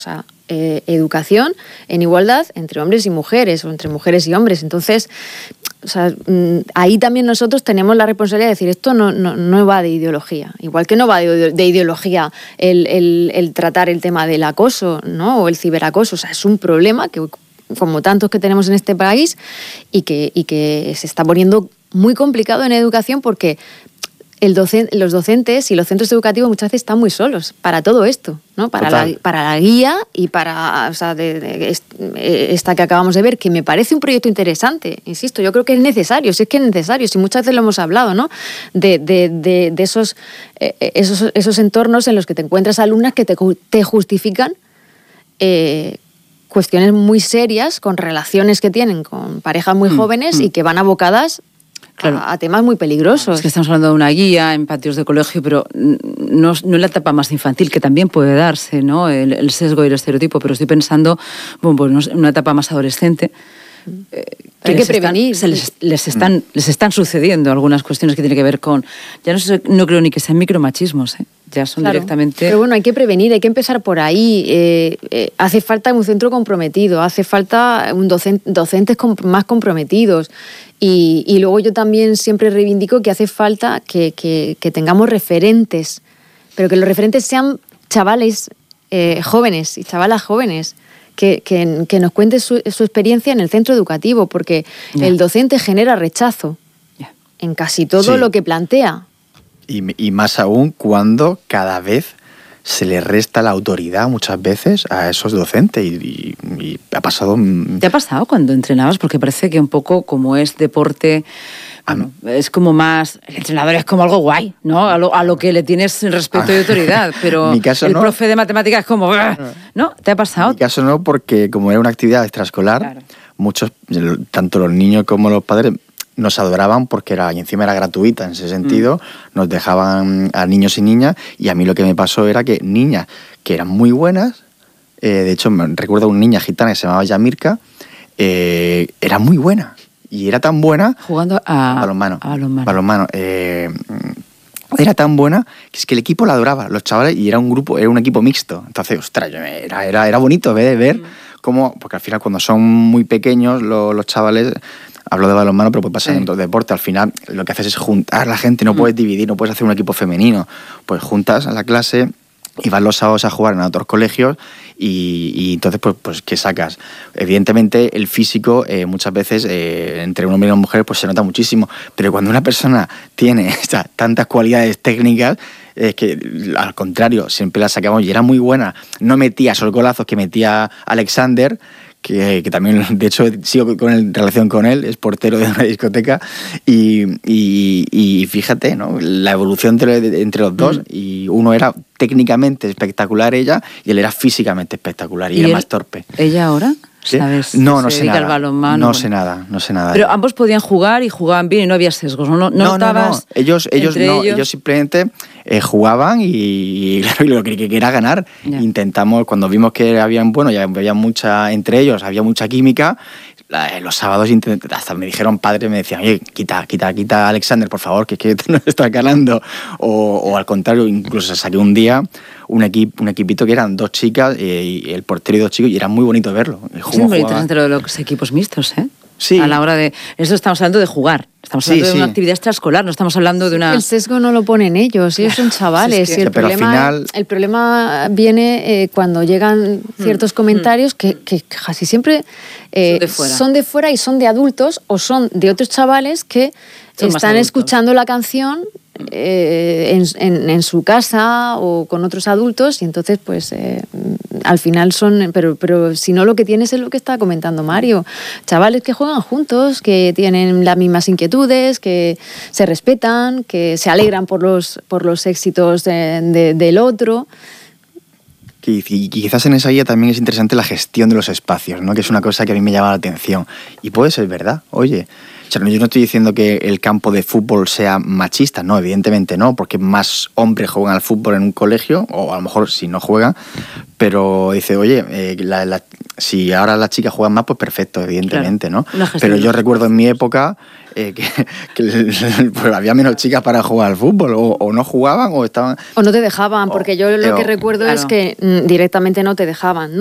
O sea, educación en igualdad entre hombres y mujeres, o entre mujeres y hombres. Entonces, o sea, ahí también nosotros tenemos la responsabilidad de decir, esto no va de ideología. Igual que no va de ideología el tratar el tema del acoso, ¿no? O el ciberacoso. O sea, es un problema que, como tantos que tenemos en este país, y que se está poniendo muy complicado en educación, porque los docentes y los centros educativos muchas veces están muy solos para todo esto, ¿no? Para la guía y para, o sea, esta que acabamos de ver, que me parece un proyecto interesante. Insisto, yo creo que es necesario, si es que es necesario, si muchas veces lo hemos hablado, ¿no? De esos entornos en los que te encuentras alumnas que te justifican cuestiones muy serias con relaciones que tienen con parejas muy jóvenes y que van abocadas a temas muy peligrosos. Es que estamos hablando de una guía en patios de colegio, pero no en la etapa más infantil, que también puede darse, ¿no? El sesgo y el estereotipo, pero estoy pensando, en una etapa más adolescente. Hay que prevenir. Les están sucediendo algunas cuestiones que tienen que ver con... Ya no creo ni que sean micromachismos, ya son directamente... Pero bueno, hay que prevenir, hay que empezar por ahí. Hace falta un centro comprometido, hace falta docentes más comprometidos. Y luego yo también siempre reivindico que hace falta que tengamos referentes, pero que los referentes sean chavales jóvenes y chavalas jóvenes, que nos cuente su experiencia en el centro educativo, porque el docente genera rechazo en casi todo lo que plantea. Y más aún cuando cada vez se le resta la autoridad muchas veces a esos docentes y ha pasado... ¿Te ha pasado cuando entrenabas? Porque parece que un poco como es deporte... es como más... El entrenador es como algo guay, ¿no? A lo que le tienes respeto y autoridad, pero el profe de matemáticas es como... ¿No? ¿Te ha pasado? En mi caso no, porque como era una actividad extraescolar, muchos, tanto los niños como los padres, nos adoraban porque y encima era gratuita en ese sentido, nos dejaban a niños y niñas, y a mí lo que me pasó era que niñas que eran muy buenas, de hecho me recuerdo una niña gitana que se llamaba Yamirka, era muy buena, y era tan buena... Jugando a balonmano. Era tan buena que es que el equipo la adoraba, los chavales, y era un equipo mixto. Entonces, ostras, era bonito ver cómo... Porque al final cuando son muy pequeños los chavales... Hablo de balonmano, pero puede pasar en otro deporte. Al final lo que haces es juntar a la gente, no puedes dividir, no puedes hacer un equipo femenino. Pues juntas a la clase y vas los sábados a jugar en otros colegios y entonces pues ¿qué sacas? Evidentemente el físico muchas veces entre un hombre y una mujer pues se nota muchísimo, pero cuando una persona tiene tantas cualidades técnicas es que al contrario, siempre la sacamos y era muy buena. No metía esos golazos que metía Alexander, que también, de hecho, sigo en relación con él, es portero de una discoteca, y fíjate, ¿no? La evolución entre los dos, y uno era técnicamente espectacular ella, y él era físicamente espectacular, y era más torpe. ¿Ella ahora? ¿Sí? ¿Sabes? No sé nada. Al balonmano, no sé nada. Pero ambos podían jugar y jugaban bien y no había sesgos, ¿no? No. Ellos simplemente jugaban y lo que era ganar. Intentamos, cuando vimos que había mucha, entre ellos había mucha química, los sábados hasta me dijeron padres, me decían, oye, quita a Alexander, por favor, que nos está ganando. O al contrario, incluso saqué un día un equipito que eran 2 chicas y el portero y 2 chicos, y era muy bonito verlo. Es muy interesante lo de los equipos mixtos, ¿eh? Sí. A la hora de... Eso estamos hablando de jugar. Estamos hablando de una actividad extraescolar, no estamos hablando de una... El sesgo no lo ponen ellos son chavales. Sí, pero al final... El problema viene cuando llegan ciertos comentarios que casi siempre son de fuera y son de adultos o son de otros chavales que están escuchando la canción en su casa o con otros adultos, y entonces pues al final son... Pero si no, lo que tienes es lo que está comentando Mario. Chavales que juegan juntos, que tienen las mismas inquietudes, que se respetan, que se alegran por los éxitos del otro. Y quizás en esa guía también es interesante la gestión de los espacios, ¿no? Que es una cosa que a mí me llama la atención. Y puede ser verdad, oye... Yo no estoy diciendo que el campo de fútbol sea machista, no, evidentemente no, porque más hombres juegan al fútbol en un colegio, o a lo mejor si no juegan, pero dice, oye, si ahora las chicas juegan más, pues perfecto, evidentemente, claro, ¿no? Pero yo recuerdo en mi época que pues había menos chicas para jugar al fútbol, o no jugaban o estaban... O no te dejaban, porque yo lo que recuerdo es que directamente no te dejaban.